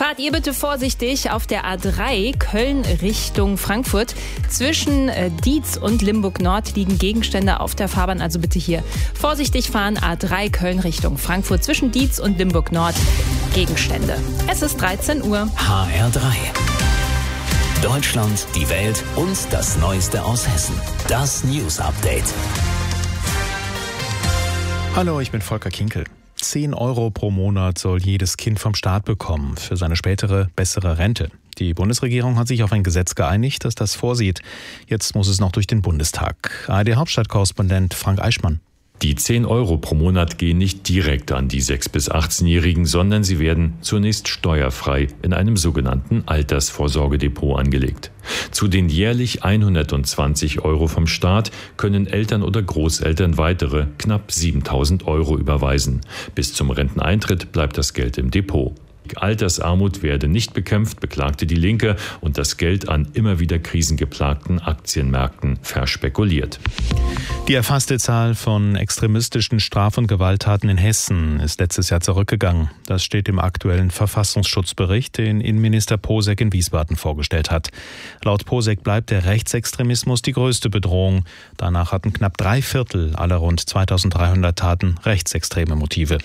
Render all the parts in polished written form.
Fahrt ihr bitte vorsichtig auf der A3 Köln Richtung Frankfurt. Zwischen Dietz und Limburg Nord liegen Gegenstände auf der Fahrbahn, also bitte hier vorsichtig fahren. A3 Köln Richtung Frankfurt. Zwischen Dietz und Limburg Nord Gegenstände. Es ist 13 Uhr. HR3. Deutschland, die Welt und das Neueste aus Hessen. Das News Update. Hallo, ich bin Volker Kinkel. 10 Euro pro Monat soll jedes Kind vom Staat bekommen für seine spätere, bessere Rente. Die Bundesregierung hat sich auf ein Gesetz geeinigt, das das vorsieht. Jetzt muss es noch durch den Bundestag. ARD-Hauptstadtkorrespondent Frank Eichmann. Die 10 Euro pro Monat gehen nicht direkt an die 6- bis 18-Jährigen, sondern sie werden zunächst steuerfrei in einem sogenannten Altersvorsorgedepot angelegt. Zu den jährlich 120 Euro vom Staat können Eltern oder Großeltern weitere knapp 7.000 Euro überweisen. Bis zum Renteneintritt bleibt das Geld im Depot. Altersarmut werde nicht bekämpft, beklagte die Linke, und das Geld an immer wieder krisengeplagten Aktienmärkten verspekuliert. Die erfasste Zahl von extremistischen Straf- und Gewalttaten in Hessen ist letztes Jahr zurückgegangen. Das steht im aktuellen Verfassungsschutzbericht, den Innenminister Posek in Wiesbaden vorgestellt hat. Laut Posek bleibt der Rechtsextremismus die größte Bedrohung. Danach hatten knapp 3/4 aller rund 2.300 Taten rechtsextreme Motive.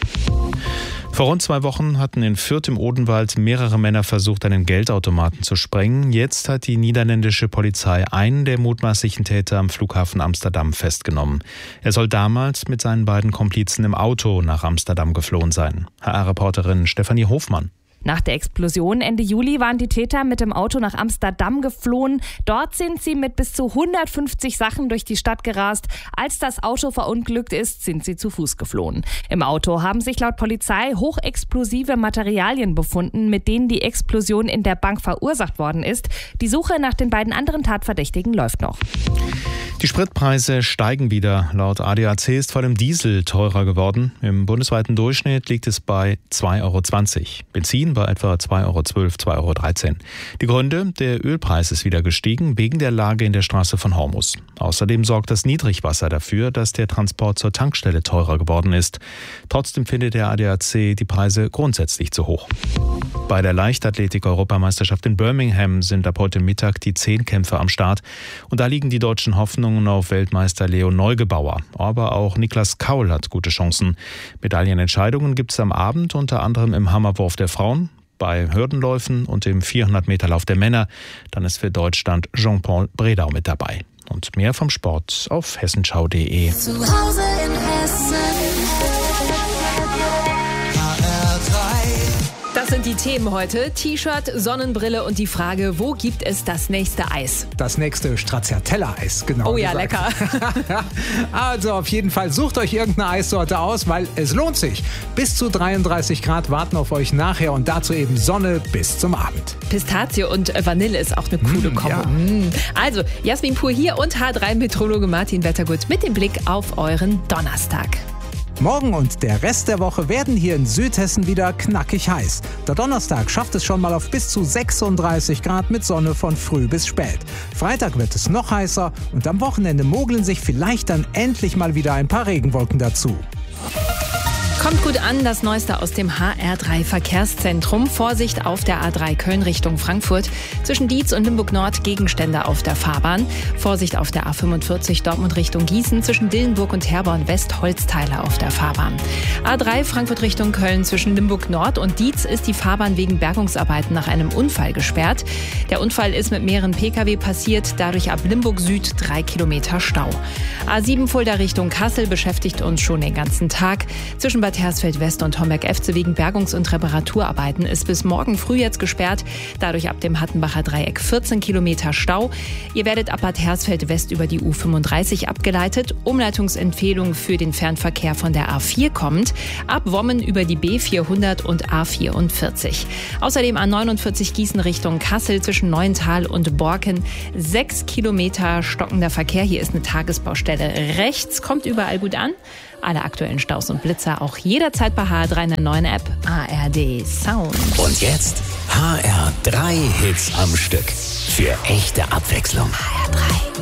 Vor rund 2 Wochen hatten in Fürth im Odenwald mehrere Männer versucht, einen Geldautomaten zu sprengen. Jetzt hat die niederländische Polizei einen der mutmaßlichen Täter am Flughafen Amsterdam festgenommen. Er soll damals mit seinen beiden Komplizen im Auto nach Amsterdam geflohen sein. HR-Reporterin Stefanie Hofmann. Nach der Explosion Ende Juli waren die Täter mit dem Auto nach Amsterdam geflohen. Dort sind sie mit bis zu 150 Sachen durch die Stadt gerast. Als das Auto verunglückt ist, sind sie zu Fuß geflohen. Im Auto haben sich laut Polizei hochexplosive Materialien befunden, mit denen die Explosion in der Bank verursacht worden ist. Die Suche nach den beiden anderen Tatverdächtigen läuft noch. Die Spritpreise steigen wieder. Laut ADAC ist vor allem Diesel teurer geworden. Im bundesweiten Durchschnitt liegt es bei 2,20 Euro. Benzin bei etwa 2,12 Euro, 2,13 Euro. Die Gründe: der Ölpreis ist wieder gestiegen wegen der Lage in der Straße von Hormuz. Außerdem sorgt das Niedrigwasser dafür, dass der Transport zur Tankstelle teurer geworden ist. Trotzdem findet der ADAC die Preise grundsätzlich zu hoch. Bei der Leichtathletik-Europameisterschaft in Birmingham sind ab heute Mittag die 10 am Start. Und da liegen die deutschen Hoffnungen auf Weltmeister Leo Neugebauer. Aber auch Niklas Kaul hat gute Chancen. Medaillenentscheidungen gibt es am Abend, unter anderem im Hammerwurf der Frauen, bei Hürdenläufen und im 400-Meter-Lauf der Männer. Dann ist für Deutschland Jean-Paul Bredau mit dabei. Und mehr vom Sport auf hessenschau.de. Zu Hause in Hessen. Das sind die Themen heute. T-Shirt, Sonnenbrille und die Frage, wo gibt es das nächste Eis? Das nächste Stracciatella-Eis, genau. Oh ja, gesagt. lecker. Also auf jeden Fall sucht euch irgendeine Eissorte aus, weil es lohnt sich. Bis zu 33 Grad warten auf euch nachher und dazu eben Sonne bis zum Abend. Pistazie und Vanille ist auch eine coole Kombo. Ja. Also, Jasmin Pur hier und H3-Meteorologe Martin Wettergut mit dem Blick auf euren Donnerstag. Morgen und der Rest der Woche werden hier in Südhessen wieder knackig heiß. Der Donnerstag schafft es schon mal auf bis zu 36 Grad mit Sonne von früh bis spät. Freitag wird es noch heißer und am Wochenende mogeln sich vielleicht dann endlich mal wieder ein paar Regenwolken dazu. Kommt gut an, das Neueste aus dem HR3 Verkehrszentrum. Vorsicht auf der A3 Köln Richtung Frankfurt. Zwischen Dietz und Limburg Nord Gegenstände auf der Fahrbahn. Vorsicht auf der A45 Dortmund Richtung Gießen. Zwischen Dillenburg und Herborn West Holzteile auf der Fahrbahn. A3 Frankfurt Richtung Köln. Zwischen Limburg Nord und Dietz ist die Fahrbahn wegen Bergungsarbeiten nach einem Unfall gesperrt. Der Unfall ist mit mehreren Pkw passiert. Dadurch ab Limburg Süd 3 Kilometer Stau. A7 Fulda Richtung Kassel beschäftigt uns schon den ganzen Tag. Zwischen Bad Hersfeld West und Homberg-Efze wegen Bergungs- und Reparaturarbeiten ist bis morgen früh jetzt gesperrt. Dadurch ab dem Hattenbacher Dreieck 14 Kilometer Stau. Ihr werdet ab Bad Hersfeld West über die U35 abgeleitet. Umleitungsempfehlung für den Fernverkehr von der A4 kommt. Ab Wommen über die B400 und A44. Außerdem A49 Gießen Richtung Kassel zwischen Neuental und Borken. 6 Kilometer stockender Verkehr. Hier ist eine Tagesbaustelle rechts. Kommt überall gut an. Alle aktuellen Staus und Blitzer auch jederzeit bei HR3 in der neuen App ARD Sound. Und jetzt HR3 Hits am Stück. Für echte Abwechslung. HR3.